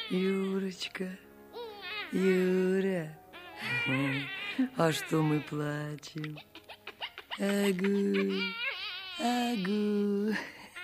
Юрочка, Юра, а что мы плачем? Агу, агу.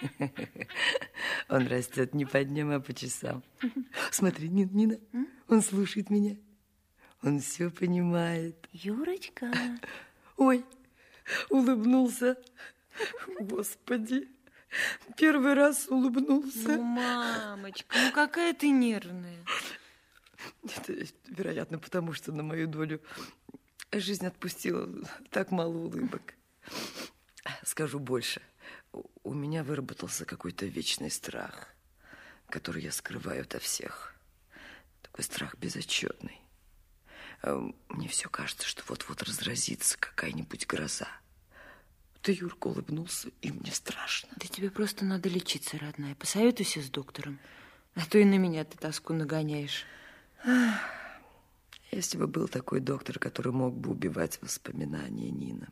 Он растет не по дням, а по часам. Смотри, Нина, он слушает меня. Он все понимает. Юрочка. Ой, улыбнулся. Господи, первый раз улыбнулся. Ну, мамочка, ну какая ты нервная. Это, вероятно, потому что на мою долю жизнь отпустила так мало улыбок. Скажу больше. У меня выработался какой-то вечный страх, который я скрываю ото всех. Такой страх безотчетный. Мне все кажется, что вот-вот разразится какая-нибудь гроза. Ты, Юрка, улыбнулся, и мне страшно. Да тебе просто надо лечиться, родная. Посоветуйся с доктором. А то и на меня ты тоску нагоняешь. Если бы был такой доктор, который мог бы убивать воспоминания, Нина.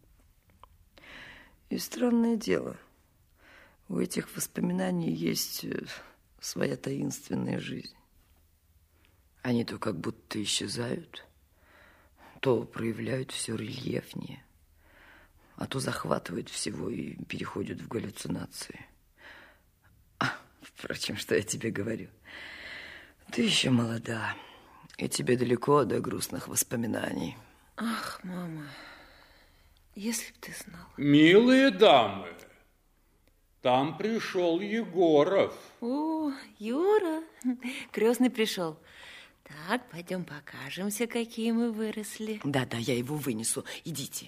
И странное дело, у этих воспоминаний есть своя таинственная жизнь. Они то как будто исчезают, то проявляют все рельефнее, а то захватывают всего и переходят в галлюцинации. Впрочем, что я тебе говорю? Ты еще молода, и тебе далеко до грустных воспоминаний. Ах, мама, если б ты знала. Милые дамы, там пришел Егоров. О, Юра, крестный пришел. Так, пойдем покажемся, какие мы выросли. Да, я его вынесу. Идите.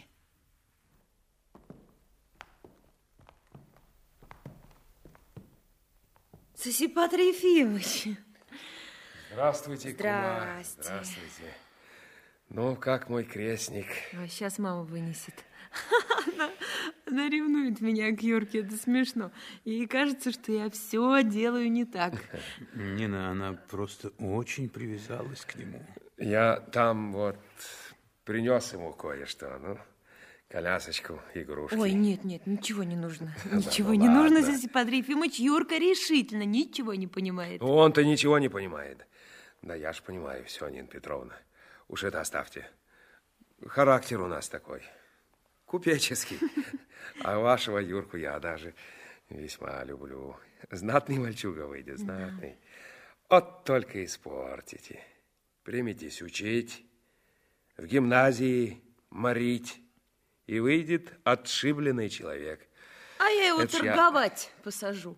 Сосипатр Ефимович. Здравствуйте, кума. Здрасте. Здравствуйте. Ну, как мой крестник? Ой, сейчас мама вынесет. Она ревнует меня к Юрке, это смешно. Ей кажется, что я все делаю не так. Нина, она просто очень привязалась к нему. Я там вот принес ему кое-что, ну, колясочку, игрушки. Ой, нет, ничего не нужно. Ничего ну не нужно, ладно. Сосипатр Ефимович. Юрка решительно ничего не понимает. Он-то ничего не понимает. Да я ж понимаю все, Нина Петровна. Уж это оставьте. Характер у нас такой. Купеческий. А вашего Юрку я даже весьма люблю. Знатный мальчуга выйдет, знатный. Вот только испортите. Приметесь учить, в гимназии морить, и выйдет отшибленный человек. А я его Это торговать посажу.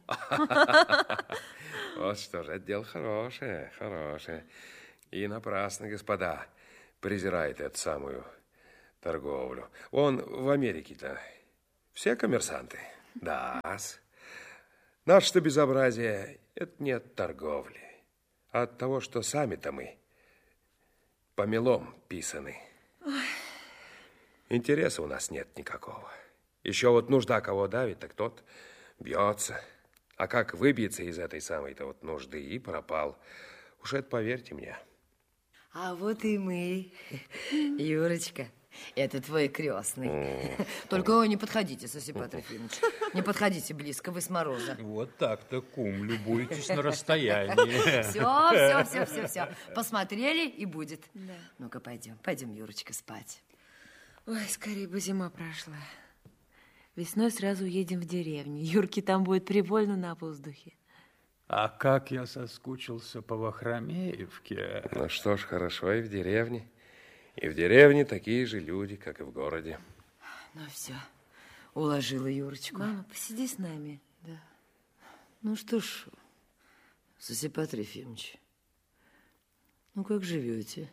Вот что же, это дело хорошее, хорошее. И напрасно, господа, презирает эту самую торговлю. Вон в Америке-то все коммерсанты. Да-с. Наше-то безобразие, это не от торговли, а от того, что сами-то мы помелом писаны. Интереса у нас нет никакого. Еще вот нужда кого давит, так тот бьется. А как выбьется из этой самой-то вот нужды и пропал. Уж это поверьте мне. А вот и мы. Юрочка, это твой крестный. Только не подходите, Сосипатр Ефимович. Не подходите близко, вы с мороза. Вот так-то, кум, любуйтесь на расстоянии. Все. Посмотрели и будет. Да. Ну-ка, пойдем, Юрочка, спать. Ой, скорее бы зима прошла. Весной сразу уедем в деревню. Юрке там будет привольно на воздухе. А как я соскучился по Вахромеевке. Ну что ж, хорошо и в деревне. И в деревне такие же люди, как и в городе. Ну все, уложила Юрочку. Мама, посиди с нами. Да. Ну что ж, Сосипатр Ефимович, ну как живете?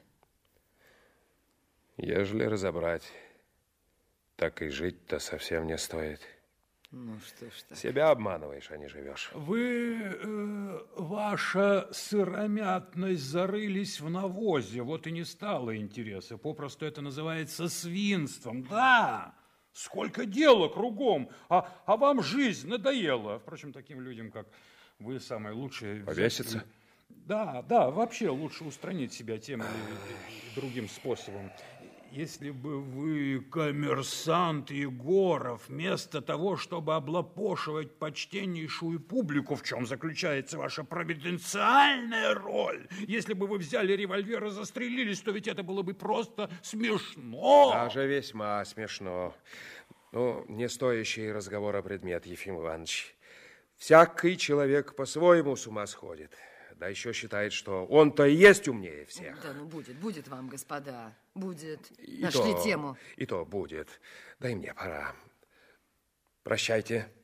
Ежели разобрать, так и жить-то совсем не стоит. Ну что ж так. Себя обманываешь, а не живешь. Вы, ваша сыромятность, зарылись в навозе, вот и не стало интереса. Попросту это называется свинством. Да, сколько дела кругом, а вам жизнь надоела. Впрочем, таким людям, как вы, самое лучшее... Повеситься? Да, вообще лучше устранить себя тем или другим способом. Если бы вы, коммерсант Егоров, вместо того, чтобы облапошивать почтеннейшую публику, в чем заключается ваша провиденциальная роль, если бы вы взяли револьвер и застрелились, то ведь это было бы просто смешно. Даже весьма смешно. Ну, не стоящий разговора предмет, Ефим Иванович. Всякий человек по-своему с ума сходит. Да еще считает, что он-то и есть умнее всех. Да, ну будет вам, господа, будет. И Нашли то, тему. И то будет. Да и мне пора. Прощайте.